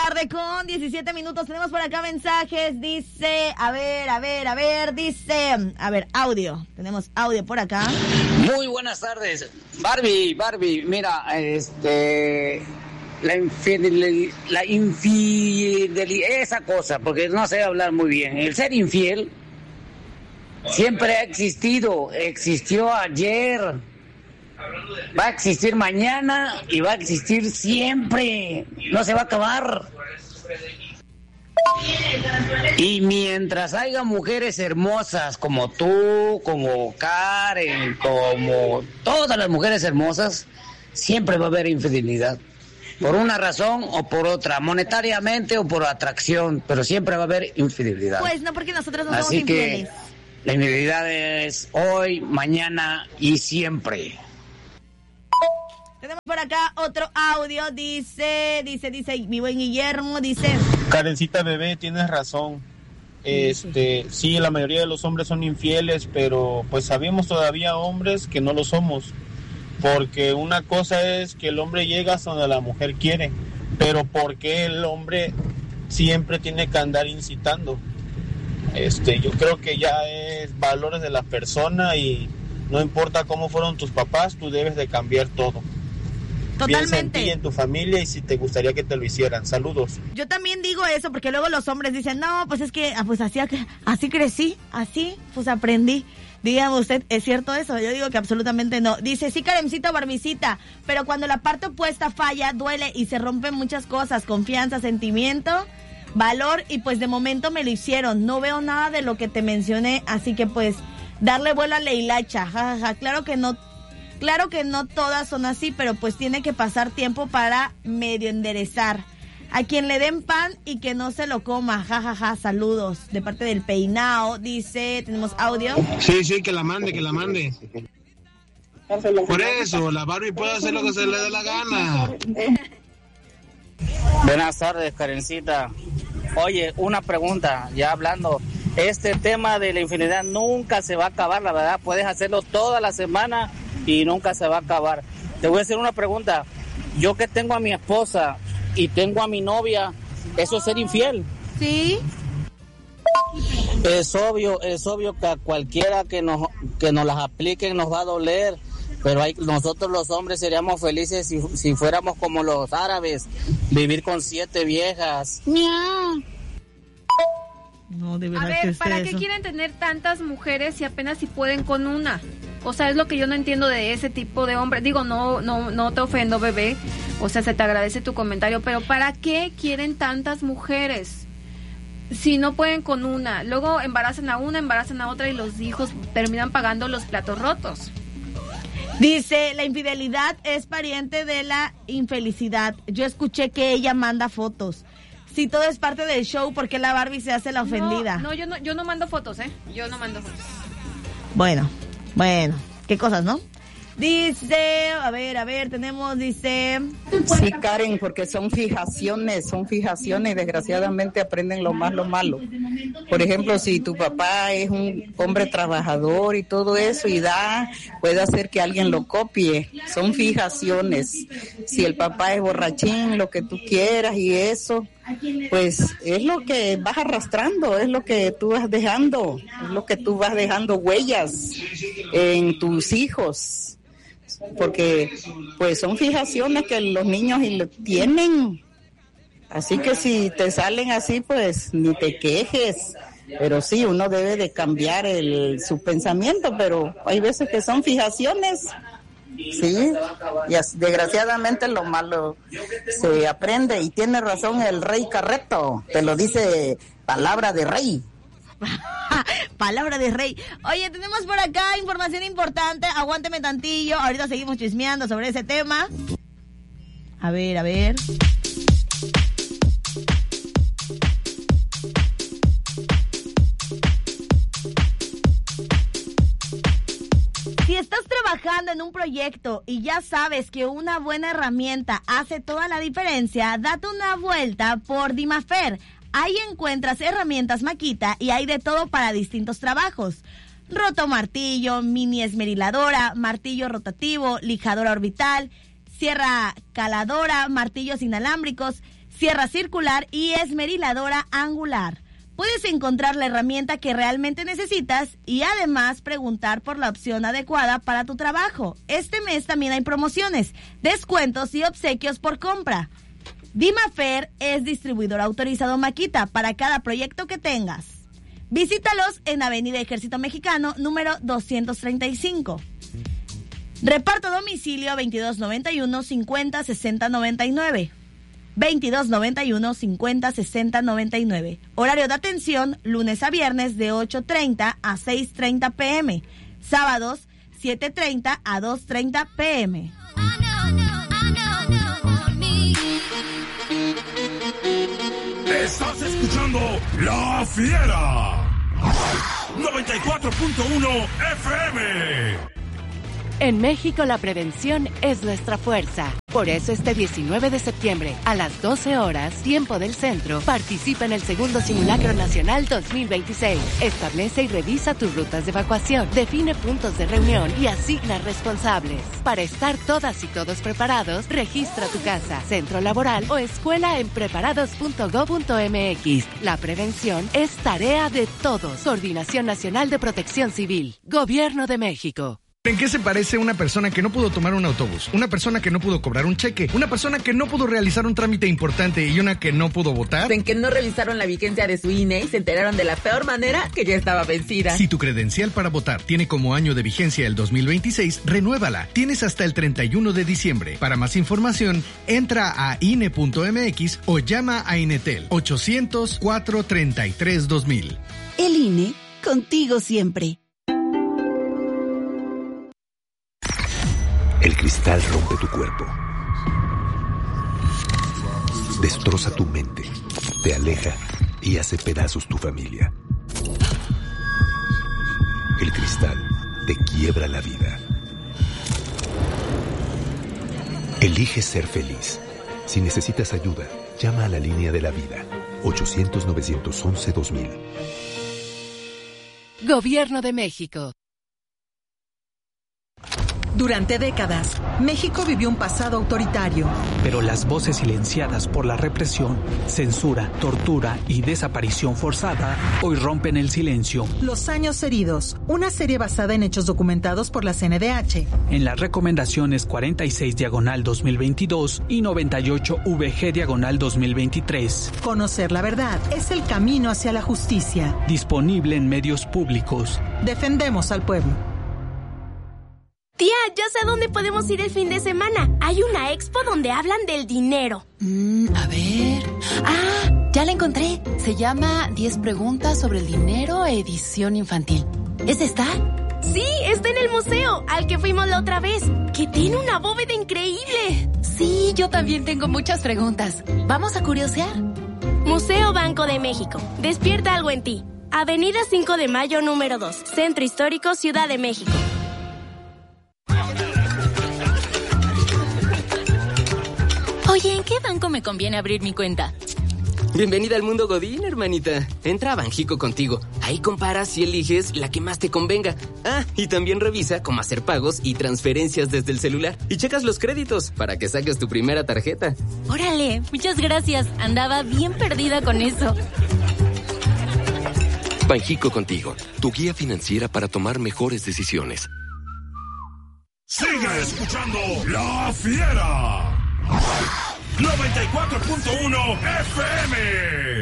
tarde con 17 minutos. Tenemos por acá mensajes. Dice, audio. Tenemos audio por acá. Muy buenas tardes. Barbie, mira, la infidelidad, esa cosa, porque no sé hablar muy bien. El ser infiel siempre ha existido, existió ayer, va a existir mañana y va a existir siempre, no se va a acabar. Y mientras haya mujeres hermosas como tú, como Karen, como todas las mujeres hermosas, siempre va a haber infidelidad. Por una razón o por otra, monetariamente o por atracción, pero siempre va a haber infidelidad. Pues no, porque nosotros no somos Así infieles. Que la infidelidad es hoy, mañana y siempre. Tenemos por acá otro audio, dice, mi buen Guillermo, dice... Karencita bebé, tienes razón. Sí, la mayoría de los hombres son infieles, pero pues sabemos todavía hombres que no lo somos. Porque una cosa es que el hombre llega hasta donde la mujer quiere, pero ¿por qué el hombre siempre tiene que andar incitando? Yo creo que ya es valores de la persona y no importa cómo fueron tus papás, tú debes de cambiar todo. Totalmente. Piensa en ti y en tu familia y si te gustaría que te lo hicieran. Saludos. Yo también digo eso porque luego los hombres dicen, no, pues es que pues así crecí, así pues aprendí. Dígame usted, ¿es cierto eso? Yo digo que absolutamente no. Dice, sí, Karencita o Barbicita, pero cuando la parte opuesta falla, duele y se rompen muchas cosas. Confianza, sentimiento, valor y pues de momento me lo hicieron. No veo nada de lo que te mencioné, así que pues darle vuelo a la hilacha. Jajaja. Claro que no todas son así, pero pues tiene que pasar tiempo para medio enderezar. A quien le den pan y que no se lo coma, jajaja, saludos. De parte del Peinao, dice, tenemos audio. Sí, que la mande. Por eso, la Barbie puede hacer lo que se le dé la gana. Buenas tardes, Karencita. Oye, una pregunta, ya hablando, este tema de la infidelidad nunca se va a acabar, la verdad, puedes hacerlo toda la semana y nunca se va a acabar. Te voy a hacer una pregunta, yo que tengo a mi esposa y tengo a mi novia, ¿eso es ser infiel? Sí. Es obvio que a cualquiera que nos las apliquen nos va a doler, pero nosotros los hombres seríamos felices si fuéramos como los árabes, vivir con 7 viejas. No, de verdad. A ver, ¿para qué quieren tener tantas mujeres si apenas si pueden con una? O sea, es lo que yo no entiendo de ese tipo de hombre. Digo, no te ofendo, bebé. O sea, se te agradece tu comentario, pero ¿para qué quieren tantas mujeres si no pueden con una? Luego embarazan a una, embarazan a otra y los hijos terminan pagando los platos rotos. Dice, la infidelidad es pariente de la infelicidad. Yo escuché que ella manda fotos. Si todo es parte del show, ¿por qué la Barbie se hace la ofendida? No, yo no mando fotos, Yo no mando fotos. Bueno, qué cosas, ¿no? Dice, a ver, tenemos, dice... Sí, Karen, porque son fijaciones, desgraciadamente aprenden lo malo. Por ejemplo, si tu papá es un hombre trabajador y todo eso y puede hacer que alguien lo copie, son fijaciones. Si el papá es borrachín, lo que tú quieras y eso, pues es lo que vas arrastrando, es lo que tú vas dejando, huellas en tus hijos. Porque pues son fijaciones que los niños tienen, así que si te salen así pues ni te quejes, pero sí, uno debe de cambiar su pensamiento, pero hay veces que son fijaciones, sí, y desgraciadamente lo malo se aprende, y tiene razón el rey Carreto, te lo dice palabra de rey. Palabra de rey. Oye, tenemos por acá información importante. Aguánteme tantillo. Ahorita seguimos chismeando sobre ese tema. A ver. Si estás trabajando en un proyecto y ya sabes que una buena herramienta hace toda la diferencia, date una vuelta por Dimafer. Ahí encuentras herramientas Makita y hay de todo para distintos trabajos. Rotomartillo, mini esmeriladora, martillo rotativo, lijadora orbital. sierra caladora, martillos inalámbricos, sierra circular y esmeriladora angular. Puedes encontrar la herramienta que realmente necesitas y además preguntar por la opción adecuada para tu trabajo. Este mes también hay promociones, descuentos y obsequios por compra. Dimafer es distribuidor autorizado Makita para cada proyecto que tengas. Visítalos en Avenida Ejército Mexicano, número 235. Reparto a domicilio 2291 50 60 99. 2291 50 60 99. Horario de atención lunes a viernes de 8:30 a 6:30 p.m. Sábados 7:30 a 2:30 p.m. Estás escuchando La Fiera 94.1 FM. En México la prevención es nuestra fuerza. Por eso este 19 de septiembre, a las 12 horas, tiempo del centro, participa en el segundo Simulacro Nacional 2026. Establece y revisa tus rutas de evacuación, define puntos de reunión y asigna responsables. Para estar todas y todos preparados, registra tu casa, centro laboral o escuela en preparados.gov.mx. La prevención es tarea de todos. Coordinación Nacional de Protección Civil. Gobierno de México. ¿En qué se parece una persona que no pudo tomar un autobús? Una persona que no pudo cobrar un cheque, una persona que no pudo realizar un trámite importante y una que no pudo votar. En que no revisaron la vigencia de su INE y se enteraron de la peor manera que ya estaba vencida. Si tu credencial para votar tiene como año de vigencia el 2026, renuévala. Tienes hasta el 31 de diciembre. Para más información, entra a INE.mx o llama a Inetel 800-433-2000. El INE, contigo siempre. El cristal rompe tu cuerpo, destroza tu mente, te aleja y hace pedazos tu familia. El cristal te quiebra la vida. Elige ser feliz. Si necesitas ayuda, llama a la línea de la vida, 800-911-2000. Gobierno de México. Durante décadas, México vivió un pasado autoritario. Pero las voces silenciadas por la represión, censura, tortura y desaparición forzada hoy rompen el silencio. Los años heridos, una serie basada en hechos documentados por la CNDH. En las recomendaciones 46/2022 y 98-VG/2023. Conocer la verdad es el camino hacia la justicia. Disponible en medios públicos. Defendemos al pueblo. Tía, ya sé a dónde podemos ir el fin de semana. Hay una expo donde hablan del dinero. A ver... ¡Ah! Ya la encontré. Se llama 10 preguntas sobre el dinero, edición infantil. ¿Es esta? Sí, está en el museo, al que fuimos la otra vez, que tiene una bóveda increíble. Sí, yo también tengo muchas preguntas. ¿Vamos a curiosear? Museo Banco de México. Despierta algo en ti. Avenida 5 de Mayo, número 2. Centro Histórico, Ciudad de México. Oye, ¿en qué banco me conviene abrir mi cuenta? Bienvenida al mundo Godín, hermanita. Entra a Banjico contigo. Ahí comparas y eliges la que más te convenga. Ah, y también revisa cómo hacer pagos y transferencias desde el celular. Y checas los créditos para que saques tu primera tarjeta. Órale, muchas gracias. Andaba bien perdida con eso. Banjico contigo, tu guía financiera para tomar mejores decisiones. Sigue escuchando La Fiera 94.1 FM.